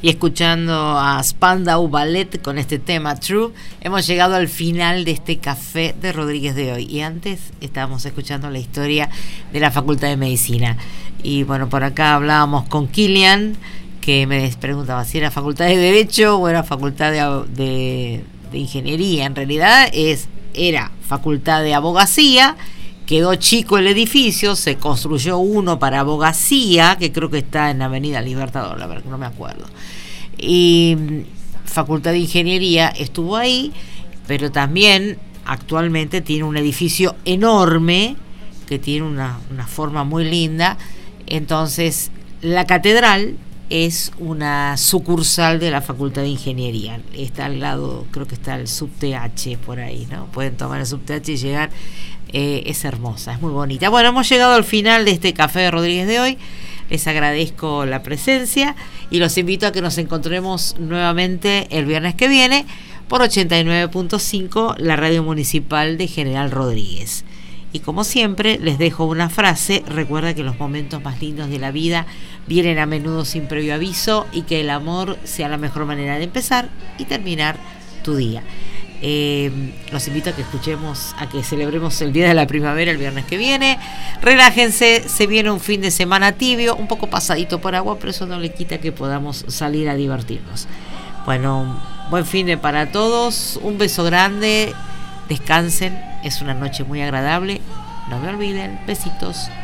y escuchando a Spandau Ballet con este tema True, hemos llegado al final de este Café de Rodríguez de hoy. Y antes estábamos escuchando la historia de la Facultad de Medicina. Y bueno, por acá hablábamos con Kilian, que me preguntaba si era Facultad de Derecho o era Facultad de Ingeniería. En realidad era Facultad de Abogacía. Quedó chico el edificio, se construyó uno para abogacía, que creo que está en Avenida Libertador, la verdad que no me acuerdo. Y Facultad de Ingeniería estuvo ahí, pero también actualmente tiene un edificio enorme, que tiene una forma muy linda. Entonces, la catedral es una sucursal de la Facultad de Ingeniería. Está al lado, creo que está el SubTH por ahí, ¿no? Pueden tomar el SubTH y llegar. Es hermosa, es muy bonita. Bueno, hemos llegado al final de este Café de Rodríguez de hoy. Les agradezco la presencia y los invito a que nos encontremos nuevamente el viernes que viene por 89.5, la radio municipal de General Rodríguez. Y como siempre, les dejo una frase. Recuerda que los momentos más lindos de la vida vienen a menudo sin previo aviso, y que el amor sea la mejor manera de empezar y terminar tu día. Los invito a que celebremos el Día de la Primavera el viernes que viene. Relájense, se viene un fin de semana tibio, un poco pasadito por agua, pero eso no le quita que podamos salir a divertirnos. Bueno, buen fin de para todos, un beso grande, descansen, es una noche muy agradable, no me olviden, besitos.